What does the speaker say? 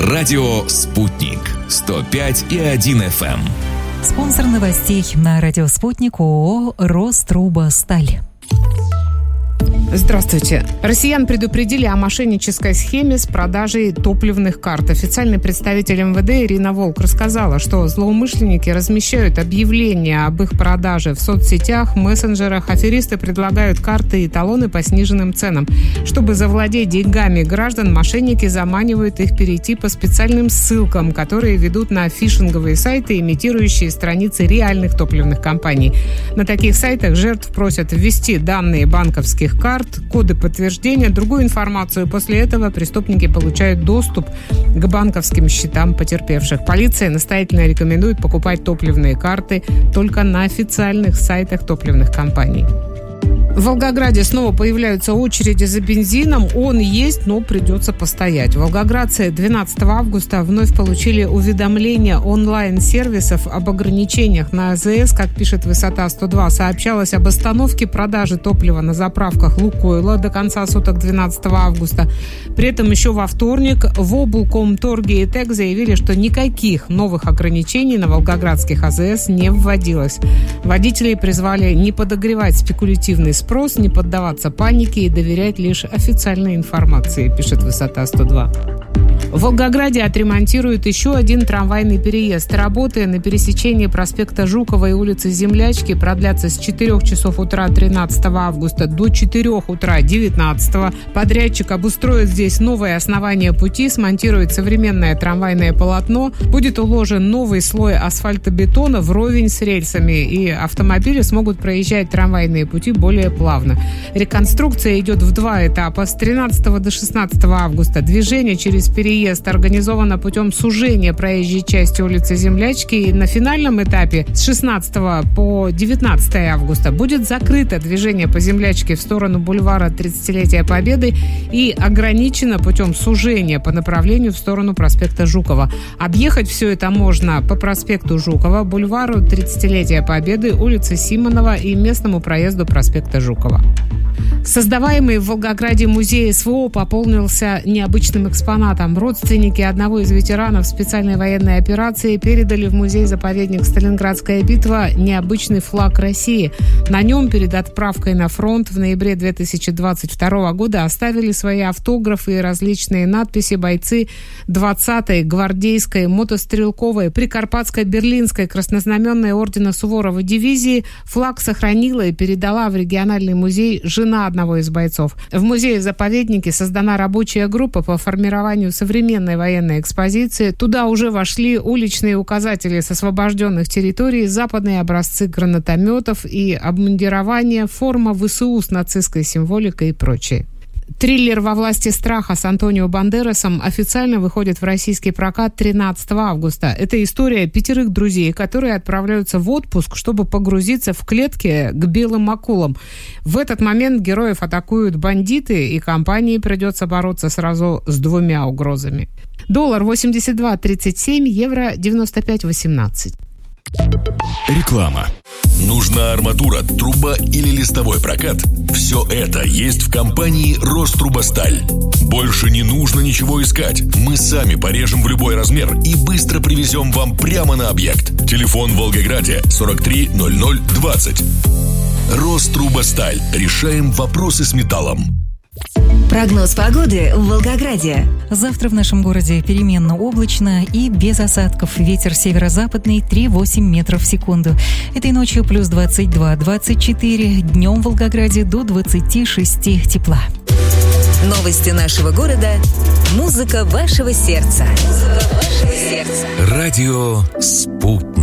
Радио «Спутник». 105,1 FM. Спонсор новостей на радио «Спутник» ООО «Рострубосталь». Здравствуйте. Россиян предупредили о мошеннической схеме с продажей топливных карт. Официальный представитель МВД Ирина Волк рассказала, что злоумышленники размещают объявления об их продаже в соцсетях, мессенджерах. Аферисты предлагают карты и талоны по сниженным ценам. Чтобы завладеть деньгами граждан, мошенники заманивают их перейти по специальным ссылкам, которые ведут на фишинговые сайты, имитирующие страницы реальных топливных компаний. На таких сайтах жертв просят ввести данные банковских карт, коды подтверждения, другую информацию. После этого преступники получают доступ к банковским счетам потерпевших. Полиция настоятельно рекомендует покупать топливные карты только на официальных сайтах топливных компаний. В Волгограде снова появляются очереди за бензином. Он есть, но придется постоять. Волгоградцы 12 августа вновь получили уведомление онлайн-сервисов об ограничениях на АЗС. Как пишет «Высота 102», сообщалось об остановке продажи топлива на заправках «Лукойла» до конца суток 12 августа. При этом еще во вторник в облкомторге и ТЭК заявили, что никаких новых ограничений на волгоградских АЗС не вводилось. Водителей призвали не подогревать спекулятивный спрос, не поддаваться панике и доверять лишь официальной информации, пишет «Высота 102». В Волгограде отремонтируют еще один трамвайный переезд. Работы на пересечении проспекта Жукова и улицы Землячки продлятся с 4 часов утра 13 августа до 4 утра 19. Подрядчик обустроит здесь новое основание пути, смонтирует современное трамвайное полотно, будет уложен новый слой асфальтобетона вровень с рельсами, и автомобили смогут проезжать трамвайные пути более плавно. Реконструкция идет в 2 этапа. С 13 до 16 августа движение через переезд организовано путем сужения проезжей части улицы Землячки, и на финальном этапе с 16 по 19 августа будет закрыто движение по Землячке в сторону бульвара 30-летия Победы и ограничено путем сужения по направлению в сторону проспекта Жукова. Объехать все это можно по проспекту Жукова, бульвару 30-летия Победы, улице Симонова и местному проезду проспекта Жукова. Создаваемый в Волгограде музей СВО пополнился необычным экспонатом. Родственники одного из ветеранов специальной военной операции передали в музей-заповедник «Сталинградская битва» необычный флаг России. На нем перед отправкой на фронт в ноябре 2022 года оставили свои автографы и различные надписи бойцы 20-й гвардейской мотострелковой Прикарпатско-Берлинской краснознаменной ордена Суворова дивизии. Флаг сохранила и передала в региональный музей жена одного из бойцов. В музее-заповеднике создана рабочая группа по формированию современной военной экспозиции. Туда уже вошли уличные указатели с освобожденных территорий, западные образцы гранатометов и обмундирование, форма ВСУ с нацистской символикой и прочее. Триллер «Во власти страха» с Антонио Бандерасом официально выходит в российский прокат 13 августа. Это история 5 друзей, которые отправляются в отпуск, чтобы погрузиться в клетки к белым акулам. В этот момент героев атакуют бандиты, и компании придется бороться сразу с 2 угрозами. Доллар 82.37, евро 95.18. Реклама. Нужна арматура, труба или листовой прокат? Все это есть в компании «Рострубосталь». Больше не нужно ничего искать. Мы сами порежем в любой размер и быстро привезем вам прямо на объект. Телефон в Волгограде 43 00 20. «Рострубосталь». Решаем вопросы с металлом. Прогноз погоды в Волгограде. Завтра в нашем городе переменно облачно и без осадков. Ветер северо-западный 3,8 метров в секунду. Этой ночью плюс 22-24. Днем в Волгограде до 26 тепла. Новости нашего города. Музыка вашего сердца. Радио «Спутник».